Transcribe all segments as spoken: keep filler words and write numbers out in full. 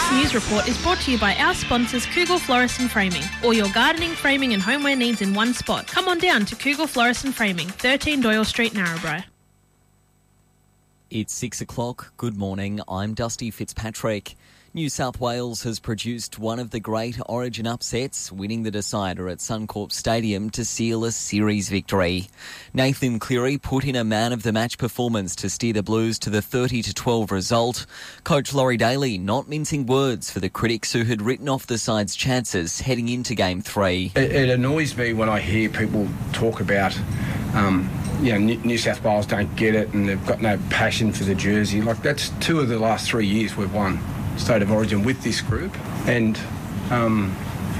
This news report is brought to you by our sponsors Cougal Florist and Framing. All your gardening, framing and homeware needs in one spot. Come on down to Cougal Florist and Framing, thirteen Doyle Street, Narrabri. It's six o'clock. Good morning. I'm Dusty Fitzpatrick. New South Wales has produced one of the great Origin upsets, winning the decider at Suncorp Stadium to seal a series victory. Nathan Cleary put in a man-of-the-match performance to steer the Blues to the thirty to twelve result. Coach Laurie Daly not mincing words for the critics who had written off the side's chances heading into Game three. It, it annoys me when I hear people talk about, um, you know, New South Wales don't get it and they've got no passion for the jersey. Like, that's two of the last three years we've won State of Origin with this group, and um,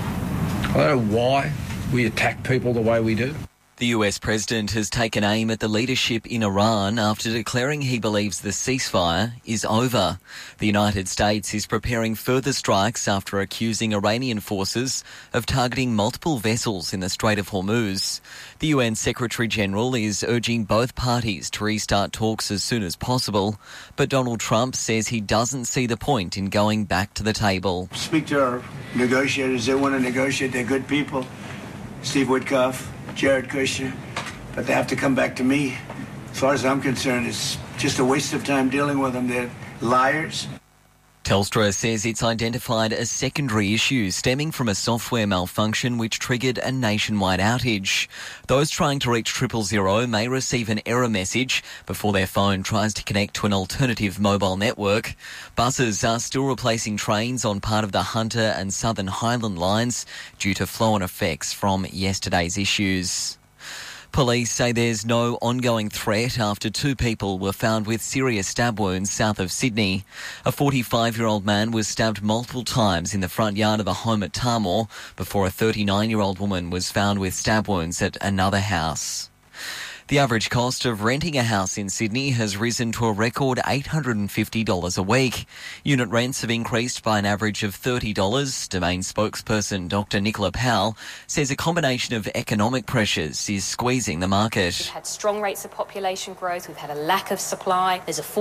I don't know why we attack people the way we do. The U S president has taken aim at the leadership in Iran after declaring he believes the ceasefire is over. The United States is preparing further strikes after accusing Iranian forces of targeting multiple vessels in the Strait of Hormuz. The U N Secretary-General is urging both parties to restart talks as soon as possible, but Donald Trump says he doesn't see the point in going back to the table. Speak to our negotiators. They want to negotiate. They're good people. Steve Witkoff, Jared Kushner, but they have to come back to me. As far as I'm concerned, it's just a waste of time dealing with them. They're liars. Telstra says it's identified a secondary issue stemming from a software malfunction which triggered a nationwide outage. Those trying to reach triple zero may receive an error message before their phone tries to connect to an alternative mobile network. Buses are still replacing trains on part of the Hunter and Southern Highland lines due to flow-on effects from yesterday's issues. Police say there's no ongoing threat after two people were found with serious stab wounds south of Sydney. A forty-five-year-old man was stabbed multiple times in the front yard of a home at Tarmore before a thirty-nine-year-old woman was found with stab wounds at another house. The average cost of renting a house in Sydney has risen to a record eight hundred fifty dollars a week. Unit rents have increased by an average of thirty dollars. Domain spokesperson Doctor Nicola Powell says a combination of economic pressures is squeezing the market. We've had strong rates of population growth. We've had a lack of supply. There's a